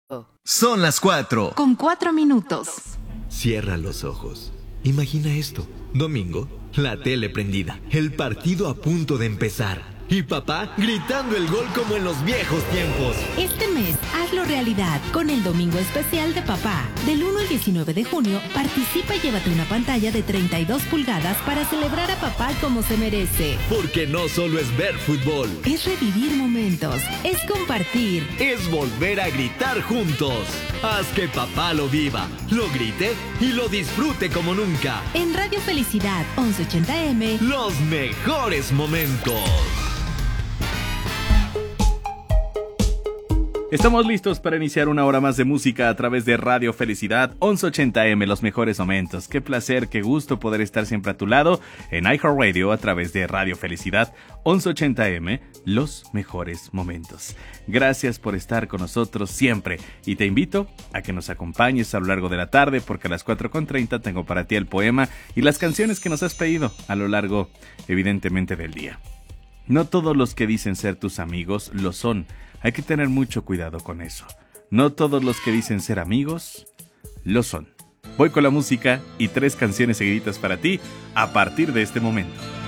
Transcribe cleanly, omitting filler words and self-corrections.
Son las 4. Con 4 minutos. Cierra los ojos. Imagina esto. Domingo, la tele prendida, el partido a punto de empezar. Y papá gritando el gol como en los viejos tiempos. Este mes, hazlo realidad con el Domingo Especial de Papá. Del 1 al 19 de junio, participa y llévate una pantalla de 32 pulgadas para celebrar a papá como se merece. Porque no solo es ver fútbol. Es revivir momentos, es compartir. Es volver a gritar juntos. Haz que papá lo viva, lo grite y lo disfrute como nunca. En Radio Felicidad 1180M. Los mejores momentos. Estamos listos para iniciar una hora más de música a través de Radio Felicidad 1180M, los mejores momentos. Qué placer, qué gusto poder estar siempre a tu lado en iHeartRadio a través de Radio Felicidad 1180M, los mejores momentos. Gracias por estar con nosotros siempre y te invito a que nos acompañes a lo largo de la tarde porque a las 4:30 tengo para ti el poema y las canciones que nos has pedido a lo largo, evidentemente, del día. No todos los que dicen ser tus amigos lo son. Hay que tener mucho cuidado con eso. No todos los que dicen ser amigos lo son. Voy con la música y 3 canciones seguiditas para ti a partir de este momento.